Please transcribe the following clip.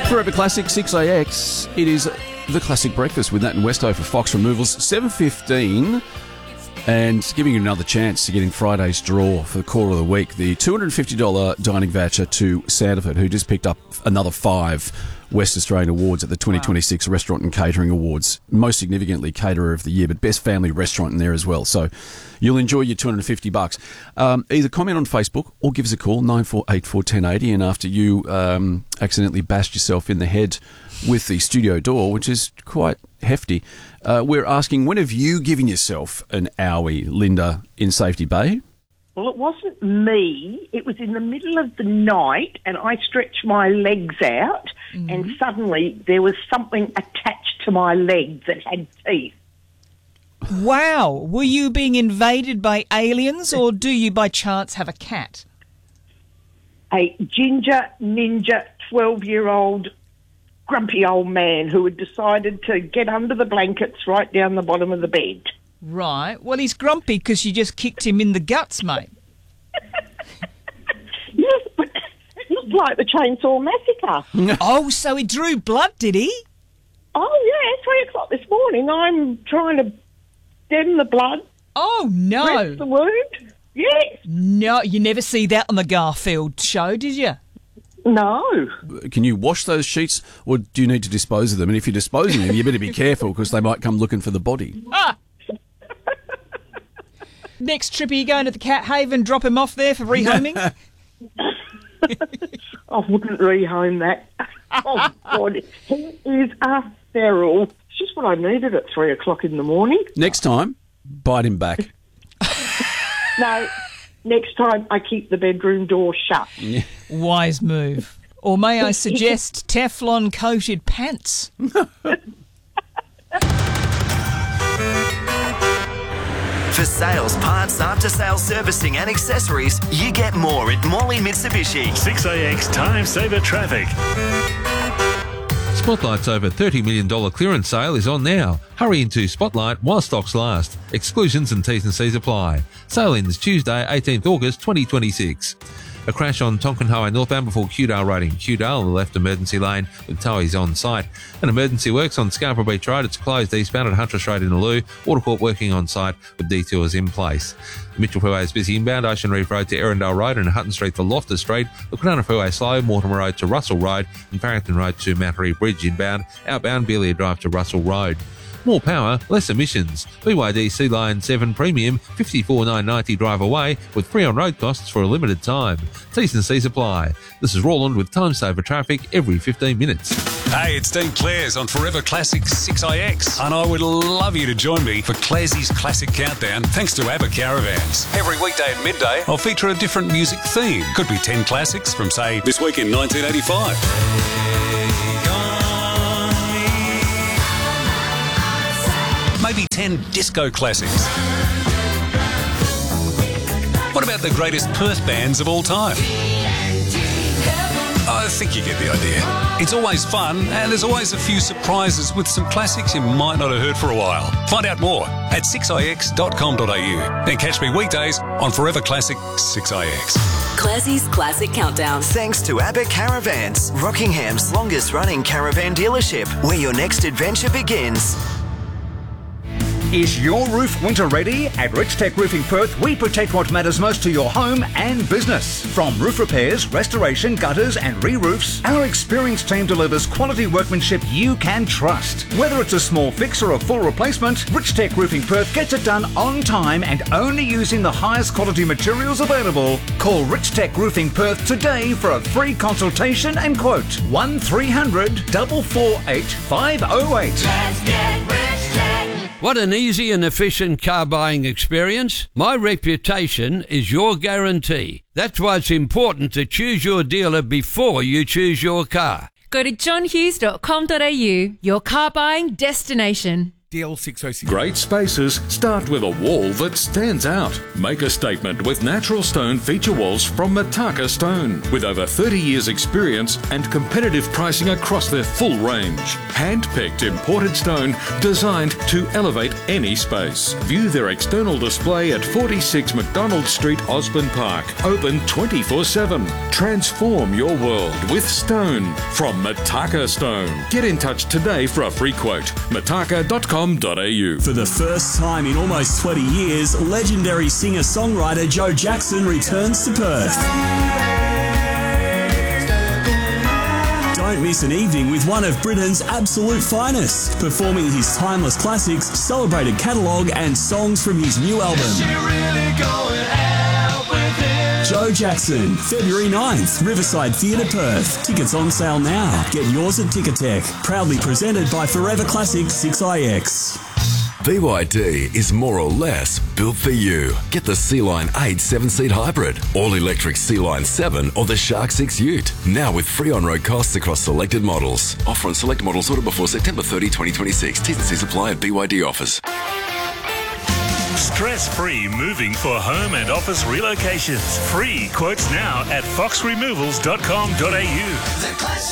Forever Classic 6AX. It is the Classic Breakfast with Nat and Westo for Fox Removals, 7:15, and giving you another chance to get in Friday's draw for the quarter of the week. The $250 dining voucher to Sandifer, who just picked up another 5 West Australian Awards at the 2026 Restaurant and Catering Awards. Most significantly, Caterer of the Year, but Best Family Restaurant in there as well. So you'll enjoy your $250. Either comment on Facebook or give us a call, 9484 1080, and after you accidentally bashed yourself in the head with the studio door, which is quite hefty, we're asking, when have you given yourself an owie, Linda, in Safety Bay? Well, it wasn't me. It was in the middle of the night, and I stretched my legs out, and suddenly there was something attached to my leg that had teeth. Wow. Were you being invaded by aliens, or do you by chance have a cat? A ginger ninja 12-year-old grumpy old man who had decided to get under the blankets right down the bottom of the bed. Right. Well, he's grumpy because you just kicked him in the guts, mate. Yes, but it looked like the Chainsaw Massacre. Oh, so he drew blood, did he? Oh, yeah, 3 o'clock this morning. I'm trying to stem the blood. Oh, no. Dress the wound. Yes. No, you never see that on the Garfield show, did you? No. Can you wash those sheets, or do you need to dispose of them? And if you're disposing of them, you better be careful because they might come looking for the body. Next trip, are you going to the Cat Haven, drop him off there for rehoming? I wouldn't rehome that. Oh, God. He is a feral. It's just what I needed at 3 o'clock in the morning. Next time, bite him back. No, next time I keep the bedroom door shut. Wise move. Or may I suggest Teflon-coated pants? For sales, parts, after-sales servicing and accessories, you get more at Morley Mitsubishi. 6AX Time Saver Traffic. Spotlight's over $30 million clearance sale is on now. Hurry into Spotlight while stocks last. Exclusions and T's and C's apply. Sale ends Tuesday, 18th August 2026. A crash on Tonkin Highway northbound before Kewdale Road in Kewdale on the left emergency lane with towies on site. An emergency works on Scarborough Beach Road. It's closed eastbound at Hunter Strait in Alloo. Watercourt working on site with detours in place. The Mitchell Freeway is busy inbound Ocean Reef Road to Erindale Road and Hutton Street to Loftus Street. The Kwinana Freeway slow, Mortimer Road to Russell Road and Farrington Road to Mattery Bridge inbound. Outbound Beeliar Drive to Russell Road. More power, less emissions. BYD Sea Lion 7 Premium, $54,990 drive away with free on-road costs for a limited time. T's and C's apply. This is Roland with Time Saver Traffic every 15 minutes. Hey, it's Dean Clares on Forever Classic 6IX, and I would love you to join me for Clares's Classic Countdown thanks to ABBA Caravans. Every weekday at midday, I'll feature a different music theme. Could be 10 classics from, say, this week in 1985. Maybe 10 disco classics. What about the greatest Perth bands of all time? I think you get the idea. It's always fun, and there's always a few surprises with some classics you might not have heard for a while. Find out more at 6ix.com.au. Then catch me weekdays on Forever Classic 6ix. Classie's Classic Countdown. Thanks to ABBA Caravans, Rockingham's longest running caravan dealership, where your next adventure begins. Is your roof winter ready? At Rich Tech Roofing Perth, we protect what matters most to your home and business. From roof repairs, restoration, gutters and re-roofs, our experienced team delivers quality workmanship you can trust. Whether it's a small fix or a full replacement, Rich Tech Roofing Perth gets it done on time and only using the highest quality materials available. Call Rich Tech Roofing Perth today for a free consultation and quote. 1300 448 508. Let's get Rich Tech. What an easy and efficient car buying experience. My reputation is your guarantee. That's why it's important to choose your dealer before you choose your car. Go to johnhughes.com.au, your car buying destination. DL606. Great spaces start with a wall that stands out. Make a statement with natural stone feature walls from Mataka Stone. With over 30 years experience and competitive pricing across their full range. Hand-picked imported stone designed to elevate any space. View their external display at 46 McDonald Street, Osborne Park. Open 24/7. Transform your world with stone from Mataka Stone. Get in touch today for a free quote. Mataka.com.au. For the first time in almost 20 years, legendary singer-songwriter Joe Jackson returns to Perth. Don't miss an evening with one of Britain's absolute finest, performing his timeless classics, celebrated catalogue and songs from his new album. Joe Jackson, February 9th, Riverside Theatre, Perth. Tickets on sale now. Get yours at Ticketek. Proudly presented by Forever Classic 6iX. BYD is more or less built for you. Get the Sea-Line 8 7-seat hybrid, all-electric Sea-Line 7 or the Shark 6 Ute. Now with free on-road costs across selected models. Offer on select models ordered before September 30, 2026. T's and C's apply at BYD offers. Stress-free moving for home and office relocations. Free quotes now at foxremovals.com.au.